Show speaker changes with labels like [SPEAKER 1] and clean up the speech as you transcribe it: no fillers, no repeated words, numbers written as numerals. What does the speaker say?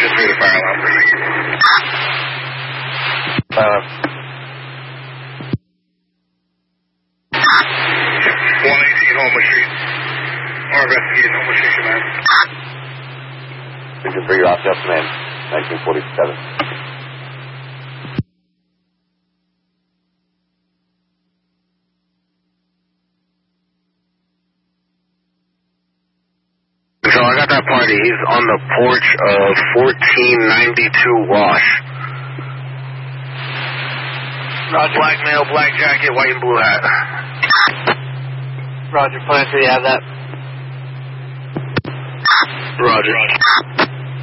[SPEAKER 1] just read a fire alarm.
[SPEAKER 2] Fire alarm.
[SPEAKER 1] 118 Homer Street. Or investigating Homer Street, man.
[SPEAKER 2] Region 3, you're off to command. 1947.
[SPEAKER 1] So I got that party. He's on the porch of 1492 Wash.
[SPEAKER 3] Roger.
[SPEAKER 1] Black male, black jacket, white and blue hat.
[SPEAKER 3] Roger, plan 3, you have that?
[SPEAKER 1] Roger.